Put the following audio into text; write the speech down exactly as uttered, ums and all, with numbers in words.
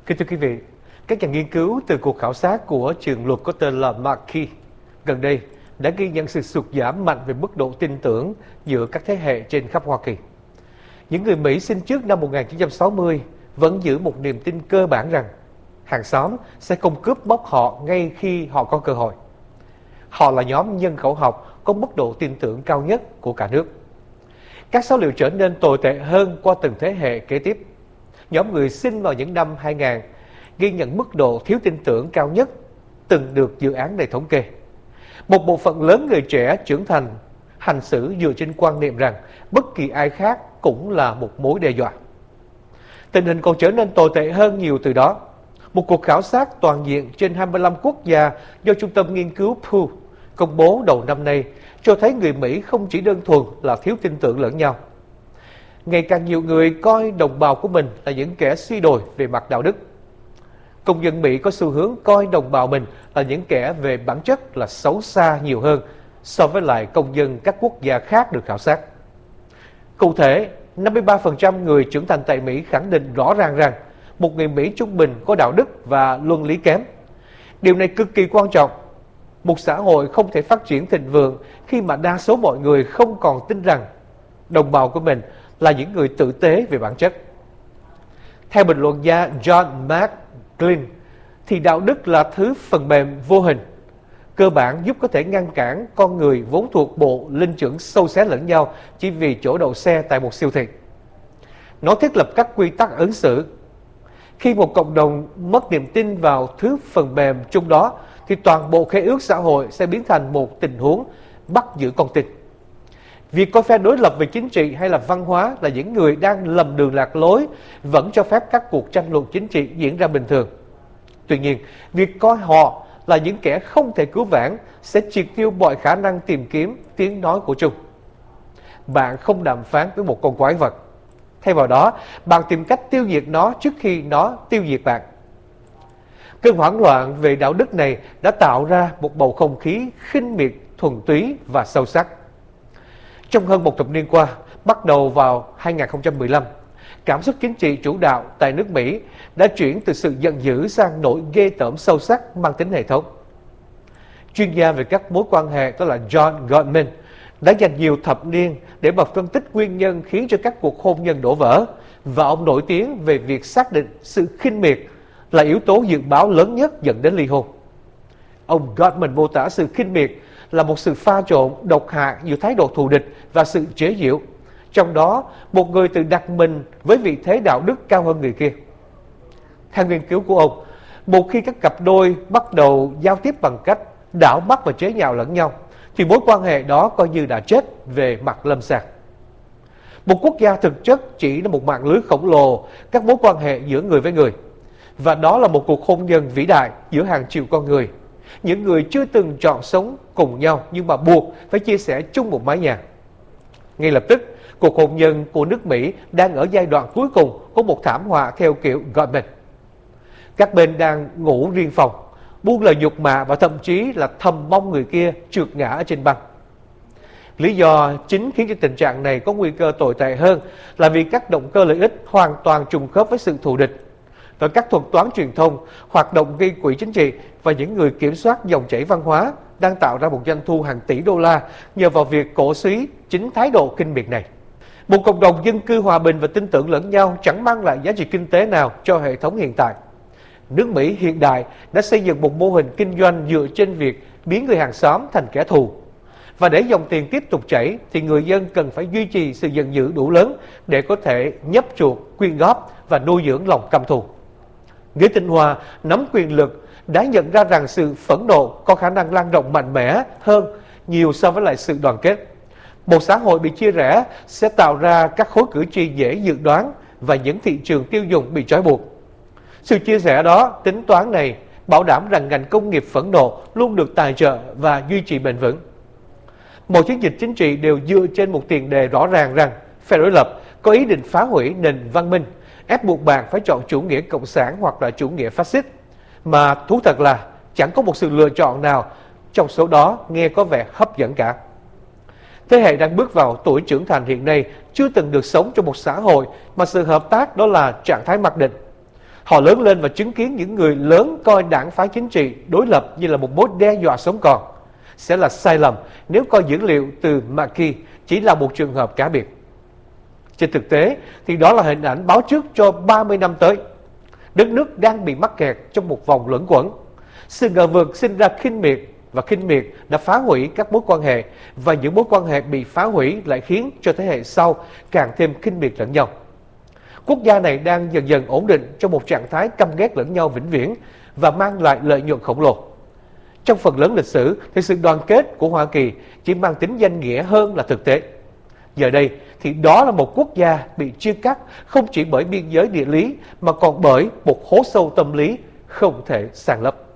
Kính thưa quý vị, các nhà nghiên cứu từ cuộc khảo sát của trường luật có tên là Markey gần đây đã ghi nhận sự sụt giảm mạnh về mức độ tin tưởng giữa các thế hệ trên khắp Hoa Kỳ. Những người Mỹ sinh trước năm một nghìn chín trăm sáu mươi vẫn giữ một niềm tin cơ bản rằng hàng xóm sẽ không cướp bóc họ ngay khi họ có cơ hội. Họ là nhóm nhân khẩu học có mức độ tin tưởng cao nhất của cả nước. Các số liệu trở nên tồi tệ hơn qua từng thế hệ kế tiếp. Nhóm người sinh vào những năm hai nghìn ghi nhận mức độ thiếu tin tưởng cao nhất từng được dự án này thống kê. Một bộ phận lớn người trẻ trưởng thành hành xử dựa trên quan niệm rằng bất kỳ ai khác cũng là một mối đe dọa. Tình hình còn trở nên tồi tệ hơn nhiều từ đó. Một cuộc khảo sát toàn diện trên hai mươi lăm quốc gia do Trung tâm Nghiên cứu Pew công bố đầu năm nay cho thấy người Mỹ không chỉ đơn thuần là thiếu tin tưởng lẫn nhau. Ngày càng nhiều người coi đồng bào của mình là những kẻ suy đồi về mặt đạo đức. Công dân Mỹ có xu hướng coi đồng bào mình là những kẻ về bản chất là xấu xa nhiều hơn so với lại công dân các quốc gia khác được khảo sát. Cụ thể, năm mươi ba phần trăm người trưởng thành tại Mỹ khẳng định rõ ràng rằng một người Mỹ trung bình có đạo đức và luân lý kém. Điều này cực kỳ quan trọng. Một xã hội không thể phát triển thịnh vượng khi mà đa số mọi người không còn tin rằng đồng bào của mình là những người tử tế về bản chất. Theo bình luận gia John McGlynn, thì đạo đức là thứ phần mềm vô hình, cơ bản giúp có thể ngăn cản con người vốn thuộc bộ linh trưởng sâu xé lẫn nhau chỉ vì chỗ đậu xe tại một siêu thị. Nó thiết lập các quy tắc ứng xử. Khi một cộng đồng mất niềm tin vào thứ phần mềm chung đó, thì toàn bộ khế ước xã hội sẽ biến thành một tình huống bắt giữ con tin. Việc coi phe đối lập về chính trị hay là văn hóa là những người đang lầm đường lạc lối vẫn cho phép các cuộc tranh luận chính trị diễn ra bình thường. Tuy nhiên, việc coi họ là những kẻ không thể cứu vãn sẽ triệt tiêu mọi khả năng tìm kiếm tiếng nói của chung. Bạn không đàm phán với một con quái vật. Thay vào đó, bạn tìm cách tiêu diệt nó trước khi nó tiêu diệt bạn. Cơn hoảng loạn về đạo đức này đã tạo ra một bầu không khí khinh miệt, thuần túy và sâu sắc. Trong hơn một thập niên qua, bắt đầu vào hai nghìn không trăm mười lăm, cảm xúc chính trị chủ đạo tại nước Mỹ đã chuyển từ sự giận dữ sang nỗi ghê tởm sâu sắc mang tính hệ thống. Chuyên gia về các mối quan hệ đó là John Gottman đã dành nhiều thập niên để mà phân tích nguyên nhân khiến cho các cuộc hôn nhân đổ vỡ, và ông nổi tiếng về việc xác định sự khinh miệt là yếu tố dự báo lớn nhất dẫn đến ly hôn. Ông Gottman mô tả sự khinh miệt là một sự pha trộn độc hại giữa thái độ thù địch và sự chế giễu, trong đó một người tự đặt mình với vị thế đạo đức cao hơn người kia. Theo nghiên cứu của ông, một khi các cặp đôi bắt đầu giao tiếp bằng cách đảo mắt và chế nhạo lẫn nhau, thì mối quan hệ đó coi như đã chết về mặt lâm sàng. Một quốc gia thực chất chỉ là một mạng lưới khổng lồ các mối quan hệ giữa người với người, và đó là một cuộc hôn nhân vĩ đại giữa hàng triệu con người, những người chưa từng chọn sống cùng nhau nhưng mà buộc phải chia sẻ chung một mái nhà. Ngay lập tức, cuộc hôn nhân của nước Mỹ đang ở giai đoạn cuối cùng của một thảm họa theo kiểu Gottman. Các bên đang ngủ riêng phòng, buông lời nhục mạ và thậm chí là thầm mong người kia trượt ngã ở trên băng. Lý do chính khiến cho tình trạng này có nguy cơ tồi tệ hơn là vì các động cơ lợi ích hoàn toàn trùng khớp với sự thù địch, và các thuật toán truyền thông, hoạt động gây quỹ chính trị và những người kiểm soát dòng chảy văn hóa đang tạo ra một doanh thu hàng tỷ đô la nhờ vào việc cổ suý chính thái độ khinh miệt này. Một cộng đồng dân cư hòa bình và tin tưởng lẫn nhau chẳng mang lại giá trị kinh tế nào cho hệ thống hiện tại. Nước Mỹ hiện đại đã xây dựng một mô hình kinh doanh dựa trên việc biến người hàng xóm thành kẻ thù. Và để dòng tiền tiếp tục chảy thì người dân cần phải duy trì sự giận dữ đủ lớn để có thể nhấp chuột, quyên góp và nuôi dưỡng lòng căm thù. Người tinh hoa nắm quyền lực đã nhận ra rằng sự phẫn nộ có khả năng lan rộng mạnh mẽ hơn nhiều so với lại sự đoàn kết. Một xã hội bị chia rẽ sẽ tạo ra các khối cử tri dễ dự đoán và những thị trường tiêu dùng bị trói buộc. Sự chia rẽ đó, tính toán này bảo đảm rằng ngành công nghiệp phẫn nộ luôn được tài trợ và duy trì bền vững. Mọi chiến dịch chính trị đều dựa trên một tiền đề rõ ràng rằng phe đối lập có ý định phá hủy nền văn minh, ép buộc bạn phải chọn chủ nghĩa cộng sản hoặc là chủ nghĩa phát xít, mà thú thật là chẳng có một sự lựa chọn nào trong số đó nghe có vẻ hấp dẫn cả. Thế hệ đang bước vào tuổi trưởng thành hiện nay chưa từng được sống trong một xã hội mà sự hợp tác đó là trạng thái mặc định. Họ lớn lên và chứng kiến những người lớn coi đảng phái chính trị đối lập như là một mối đe dọa sống còn. Sẽ là sai lầm nếu coi dữ liệu từ McKee chỉ là một trường hợp cá biệt. Trên thực tế thì đó là hình ảnh báo trước cho ba mươi năm tới. Đất nước đang bị mắc kẹt trong một vòng luẩn quẩn. Sự ngờ vực sinh ra khinh miệt, và khinh miệt đã phá hủy các mối quan hệ, và những mối quan hệ bị phá hủy lại khiến cho thế hệ sau càng thêm khinh miệt lẫn nhau. Quốc gia này đang dần dần ổn định trong một trạng thái căm ghét lẫn nhau vĩnh viễn và mang lại lợi nhuận khổng lồ. Trong phần lớn lịch sử thì sự đoàn kết của Hoa Kỳ chỉ mang tính danh nghĩa hơn là thực tế. Giờ đây thì đó là một quốc gia bị chia cắt không chỉ bởi biên giới địa lý mà còn bởi một hố sâu tâm lý không thể san lấp.